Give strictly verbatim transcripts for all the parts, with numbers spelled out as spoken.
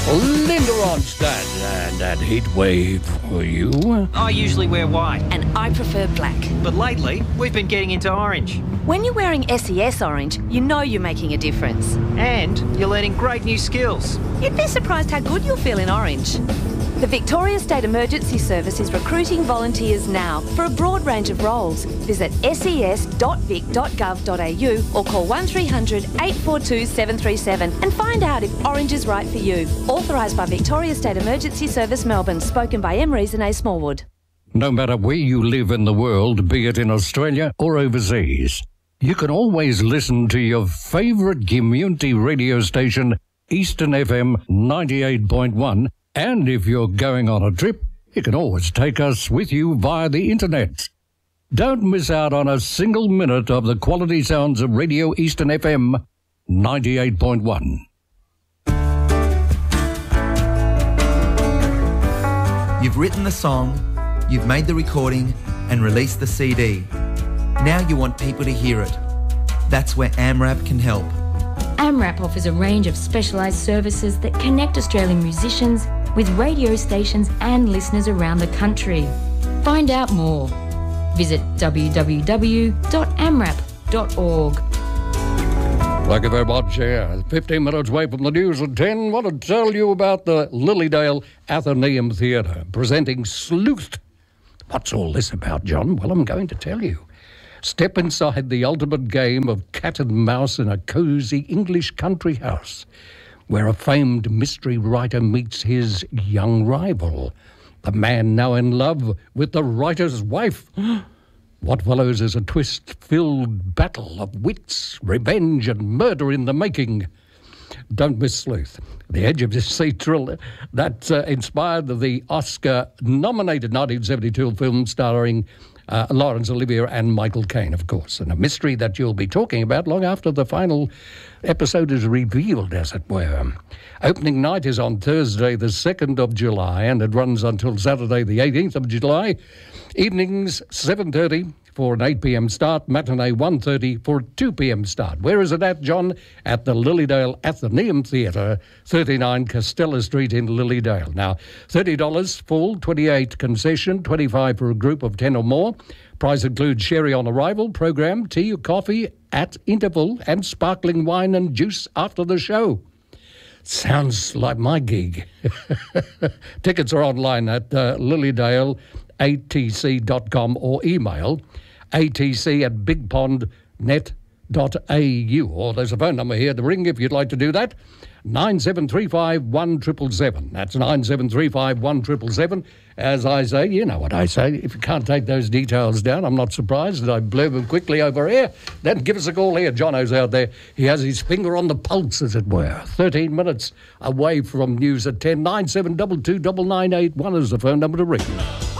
Linda Ronstadt and that heat wave for you. I usually wear white. And I prefer black. But lately, we've been getting into orange. When you're wearing S E S Orange, you know you're making a difference. And you're learning great new skills. You'd be surprised how good you'll feel in orange. The Victoria State Emergency Service is recruiting volunteers now for a broad range of roles. Visit s e s dot vic dot gov dot a u or call one three hundred, eight four two, seven three seven and find out if orange is right for you. Authorised by Victoria State Emergency Service Melbourne. Spoken by M. Rees and A. Smallwood. No matter where you live in the world, be it in Australia or overseas, you can always listen to your favourite community radio station, Eastern F M ninety-eight point one. And if you're going on a trip, you can always take us with you via the internet. Don't miss out on a single minute of the quality sounds of Radio Eastern F M ninety-eight point one. You've written the song, you've made the recording and released the C D. Now you want people to hear it. That's where AMRAP can help. AMRAP offers a range of specialised services that connect Australian musicians with radio stations and listeners around the country. Find out more. Visit w w w dot amrap dot org. Thank you very much. Yeah, fifteen minutes away from the news at ten. Want to tell you about the Lilydale Athenaeum Theatre presenting Sleuth. What's all this about, John? Well, I'm going to tell you. Step inside the ultimate game of cat and mouse in a cosy English country house, where a famed mystery writer meets his young rival, the man now in love with the writer's wife. What follows is a twist-filled battle of wits, revenge and murder in the making. Don't miss Sleuth, the edge of your seat thriller that uh, inspired the Oscar-nominated nineteen seventy-two film starring Uh, Laurence Olivier and Michael Caine, of course, and a mystery that you'll be talking about long after the final episode is revealed, as it were. Opening night is on Thursday, the second of July, and it runs until Saturday, the eighteenth of July. Evenings, seven thirty for an eight p.m. start, matinee one thirty for a two p.m. start. Where is it at, John? At the Lilydale Athenaeum Theatre, thirty-nine Castella Street in Lilydale. Now, thirty dollars full, twenty-eight concession, twenty-five for a group of ten or more. Price includes sherry on arrival, program, tea or coffee at interval, and sparkling wine and juice after the show. Sounds like my gig. Tickets are online at uh, lilydale a t c dot com or email atc at bigpond net dot a u. Or there's a phone number here to ring if you'd like to do that. nine seven three five, one seven seven seven. That's nine seven three five, one seven seven seven. As I say, you know what I say. If you can't take those details down, I'm not surprised that I blurb them quickly over here. Then give us a call here. Jono's out there. He has his finger on the pulse, as it were. thirteen minutes away from news at ten. nine seven two two, nine nine eight one is the phone number to ring.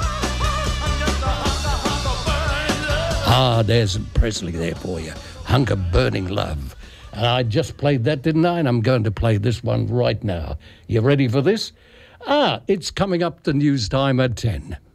Ah, there's Presley there for you. Hunger Burning Love. And I just played that, didn't I? And I'm going to play this one right now. You ready for this? Ah, it's coming up to news time at ten.